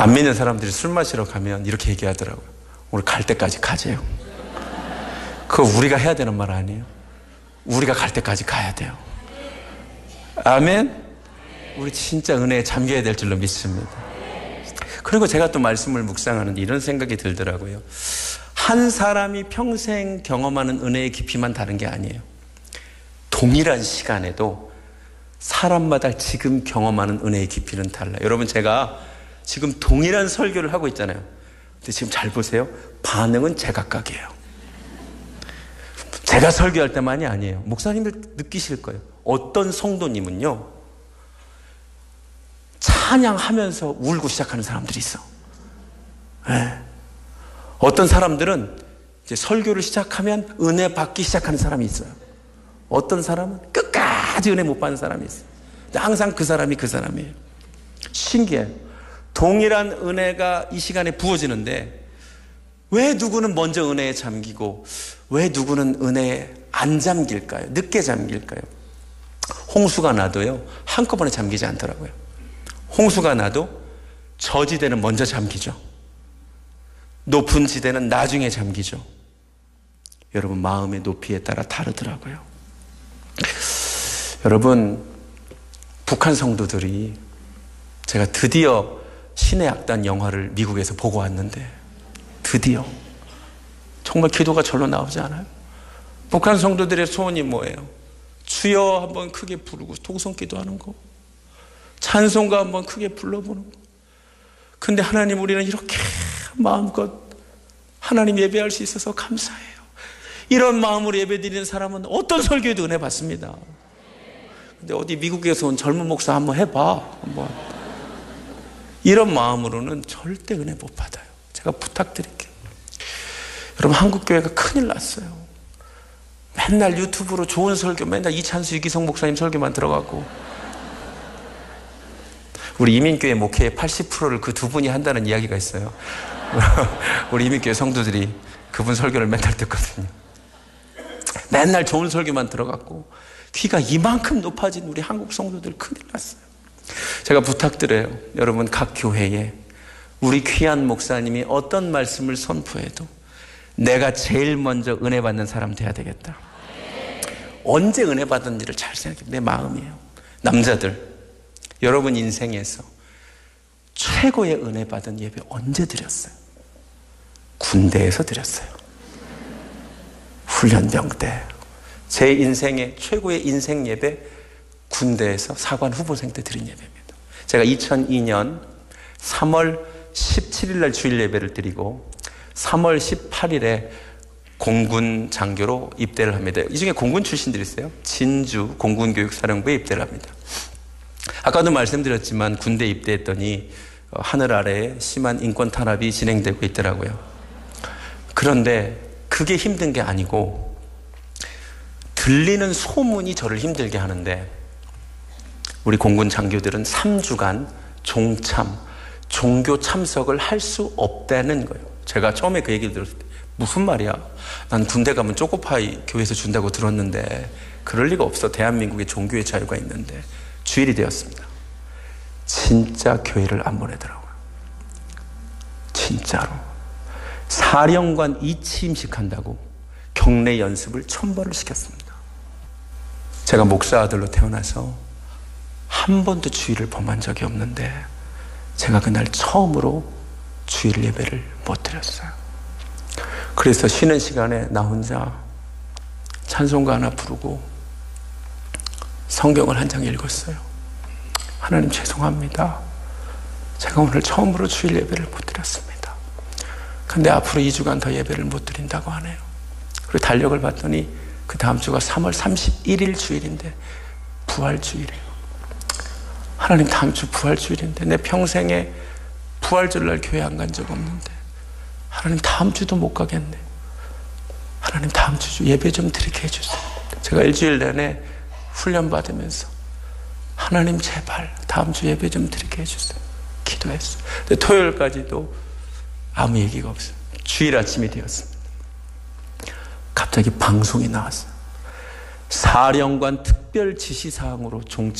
안 믿는 사람들이 술 마시러 가면 이렇게 얘기하더라고요. 오늘 갈 때까지 가재요. 그거 우리가 해야 되는 말 아니에요? 우리가 갈 때까지 가야 돼요. 아멘? 우리 진짜 은혜에 잠겨야 될 줄로 믿습니다. 그리고 제가 또 말씀을 묵상하는데 이런 생각이 들더라고요. 한 사람이 평생 경험하는 은혜의 깊이만 다른 게 아니에요. 동일한 시간에도 사람마다 지금 경험하는 은혜의 깊이는 달라요. 여러분, 제가 지금 동일한 설교를 하고 있잖아요. 근데 지금 잘 보세요. 반응은 제각각이에요. 제가 설교할 때만이 아니에요. 목사님들 느끼실 거예요. 어떤 성도님은요, 찬양하면서 울고 시작하는 사람들이 있어. 네. 어떤 사람들은 이제 설교를 시작하면 은혜 받기 시작하는 사람이 있어요. 어떤 사람은 끝까지 은혜 못 받는 사람이 있어요. 근데 항상 그 사람이 그 사람이에요. 신기해요. 동일한 은혜가 이 시간에 부어지는데 왜 누구는 먼저 은혜에 잠기고 왜 누구는 은혜에 안 잠길까요? 늦게 잠길까요? 홍수가 나도요, 한꺼번에 잠기지 않더라고요. 홍수가 나도 저지대는 먼저 잠기죠. 높은 지대는 나중에 잠기죠. 여러분, 마음의 높이에 따라 다르더라고요. 여러분, 북한 성도들이, 제가 드디어 신의 악단 영화를 미국에서 보고 왔는데, 드디어 정말 기도가 절로 나오지 않아요? 북한 성도들의 소원이 뭐예요? 주여 한번 크게 부르고 통성기도 하는 거, 찬송가 한번 크게 불러보는 거. 근데 하나님, 우리는 이렇게 마음껏 하나님 예배할 수 있어서 감사해요. 이런 마음으로 예배드리는 사람은 어떤 설교에도 은혜 받습니다. 근데 어디 미국에서 온 젊은 목사 한번 해봐, 한번. 이런 마음으로는 절대 은혜 못 받아요. 제가 부탁드릴게요. 여러분, 한국교회가 큰일 났어요. 맨날 유튜브로 좋은 설교, 맨날 이찬수, 유기성 목사님 설교만 들어가고, 우리 이민교회 목회의 80%를 그 두 분이 한다는 이야기가 있어요. 우리 이민교회 성도들이 그분 설교를 맨날 듣거든요. 맨날 좋은 설교만 들어갔고 귀가 이만큼 높아진 우리 한국 성도들 큰일 났어요. 제가 부탁드려요. 여러분, 각 교회에 우리 귀한 목사님이 어떤 말씀을 선포해도 내가 제일 먼저 은혜 받는 사람 돼야 되겠다. 언제 은혜 받은지를 잘 생각해. 내 마음이에요. 남자들, 여러분 인생에서 최고의 은혜 받은 예배 언제 드렸어요? 군대에서 드렸어요. 훈련병 때. 제 인생의 최고의 인생 예배, 군대에서 사관 후보생 때 드린 예배입니다. 제가 2002년 3월 17일 날 주일 예배를 드리고 3월 18일에 공군 장교로 입대를 합니다. 이 중에 공군 출신들이 있어요. 진주 공군교육사령부에 입대를 합니다. 아까도 말씀드렸지만 군대 입대했더니 하늘 아래에 심한 인권 탄압이 진행되고 있더라고요. 그런데 그게 힘든 게 아니고 들리는 소문이 저를 힘들게 하는데, 우리 공군 장교들은 3주간 종참, 종교 참석을 할 수 없다는 거예요. 제가 처음에 그 얘기를 들었을 때 무슨 말이야? 난 군대 가면 초코파이 교회에서 준다고 들었는데 그럴 리가 없어. 대한민국에 종교의 자유가 있는데. 주일이 되었습니다. 진짜 교회를 안 보내더라고요. 진짜로. 사령관 이치임식한다고 경례 연습을 1000번을 시켰습니다. 제가 목사 아들로 태어나서 한 번도 주일을 범한 적이 없는데 제가 그날 처음으로 주일 예배를 못 드렸어요. 그래서 쉬는 시간에 나 혼자 찬송가 하나 부르고 성경을 한 장 읽었어요. 하나님 죄송합니다. 제가 오늘 처음으로 주일 예배를 못 드렸습니다. 근데 앞으로 2주간 더 예배를 못 드린다고 하네요. 그리고 달력을 봤더니 그 다음 주가 3월 31일 주일인데 부활주일이에요. 하나님, 다음 주 부활주일인데 내 평생에 부활절날 교회 안 간 적 없는데 하나님, 다음 주도 못 가겠네. 하나님, 다음 주 예배 좀 드리게 해주세요. 제가 일주일 내내 훈련받으면서 하나님 제발 다음 주 예배 좀 드리게 해주세요 기도했어요. 근데 토요일까지도 아무 얘기가 없어요. 주일 아침이 되었습니다. 갑자기 방송이 나왔어요. 사령관 특별 지시사항으로